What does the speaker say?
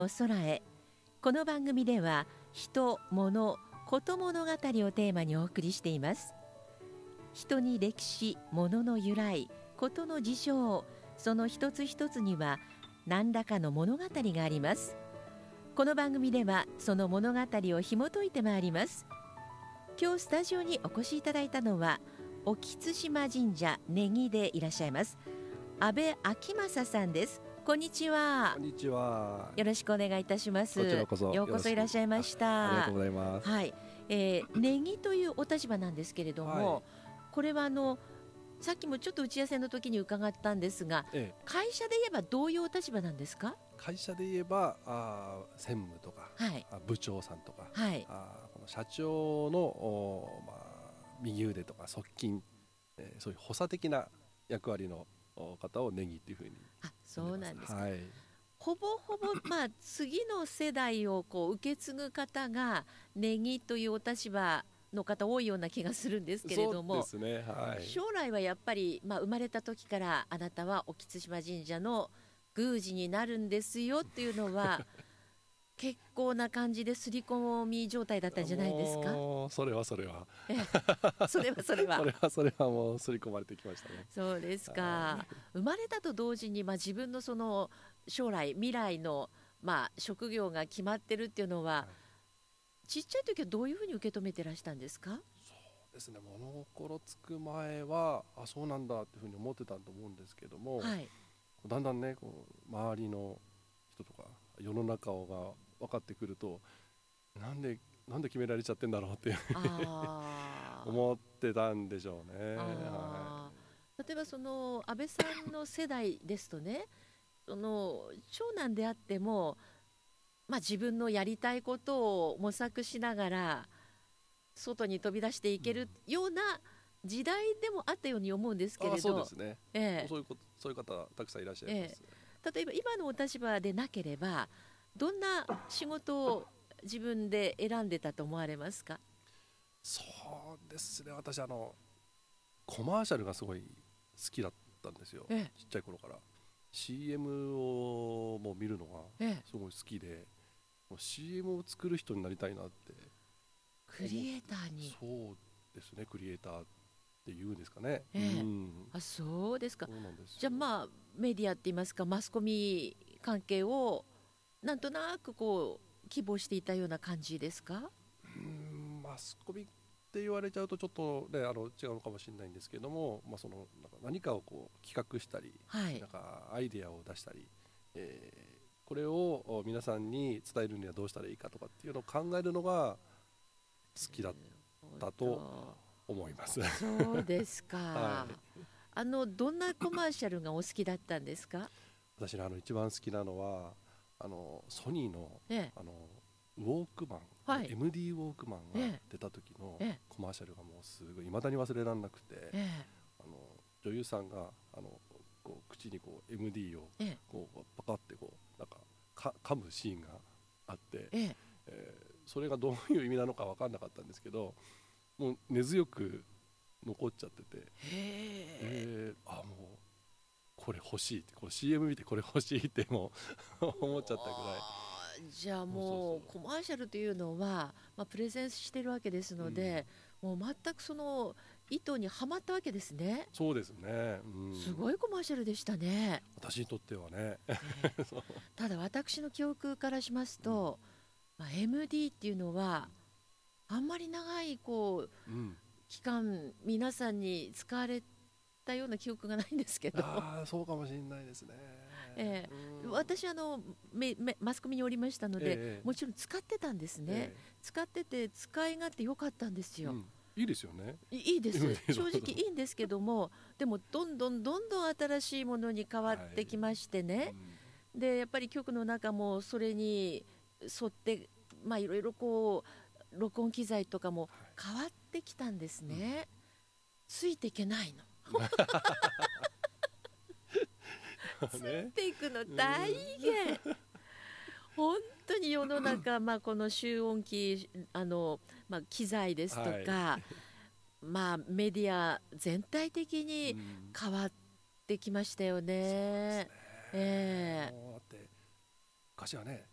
お空へ。この番組では人、物、こと物語をテーマにお送りしています。人に歴史、物の由来、ことの事象、その一つ一つには何らかの物語があります。この番組ではその物語を紐解いてまいります。今日スタジオにお越しいただいたのは沖津島神社根木でいらっしゃいます安倍昭正さんです。こんにちは。 こんにちは。 よろしくお願いいたします。 こちらこそようこそいらっしゃいました。 ありがとうございます。 はい、根木というお立場なんですけれども、 はい、 これはさっきもちょっと打ち合わせの時に伺ったんですが、会社で言えばどういうお立場なんですか？ 会社で言えば専務とか、 はい、 部長さんとか、 はい、 この社長の右腕とか側近、そういう補佐的な役割の方を根木というふうに。 そうなんですか。 はい、 ほぼほぼ、次の世代を受け継ぐ方が根木というお立場の方多いような気がするんですけれども、 そうですね、はい、 将来はやっぱり、生まれた時からあなたは沖津島神社の宮司になるんですよっていうのは結構な感じで刷り込み状態だったんじゃないですか？ それはそれはそそれはもう刷り込まれてきましたね。 そうですか。生まれたと同時に、自分のその将来未来の、職業が決まってるっていうのは、ちっちゃい時はどういうふうに受け止めてらしたんですか？ そうですね、物心つく前はそうなんだっていうふうに思ってたと思うんですけども、 はい、 だんだんね周りの人とか世の中が分かってくるとなんで決められちゃってんだろうって思ってたんでしょうね。 例えばその安倍さんの世代ですとね、その長男であっても、自分のやりたいことを模索しながら外に飛び出していけるような時代でもあったように思うんですけれど。 そうですね、そういう方たくさんいらっしゃいます。 例えば今のお立場でなければどんな仕事を自分で選んでたと思われますか？ そうですね、私コマーシャルがすごい好きだったんですよ、ちっちゃい頃から。 CM をもう見るのがすごい好きで、もう CM を作る人になりたいなって。 クリエイターに。 そうですね、クリエイターっていうんですかね。 そうですか。 そうなんです。 じゃあメディアって言いますかマスコミ関係をなんとなく希望していたような感じですか？ マスコミって言われちゃうとちょっと、ね、違うのかもしれないんですけども、なんか何かを企画したり、なんかアイデアを出したり、これを皆さんに伝えるにはどうしたらいいかとかっていうのを考えるのが好きだったと思います。 そうですか。どんなコマーシャルがお好きだったんですか？ 私一番好きなのはソニーの、ウォークマン、MD ウォークマンが出た時のコマーシャルがもうすごい未だに忘れられなくて、女優さんが口にMD をパカってなんか噛むシーンがあって、それがどういう意味なのか分かんなかったんですけど、もう根強く残っちゃってて、もうこれ欲しいって、これ CM 見てこれ欲しいってもう思っちゃったぐらい。 じゃあもうコマーシャルというのは、プレゼンしてるわけですので、もう全くその意図にはまったわけですね。 そうですね、 すごいコマーシャルでしたね、 私にとってはね。 ただ私の記憶からしますと、MD っていうのはあんまり長い期間皆さんに使われたような記憶がないんですけど。 そうかもしれないですね。 私マスコミにおりましたので、もちろん使ってたんですね。使ってて使い勝手良かったんですよ。 いいですよね。 いいです正直いいんですけども、でもどんどん新しいものに変わってきましてね、でやっぱり局の中もそれに沿っていろいろ録音機材とかも変わってきたんですね。ついていけないの。ついていくの大変。本当に世の中、この集音機機材ですとか、メディア全体的に変わってきましたよね。 だって昔はね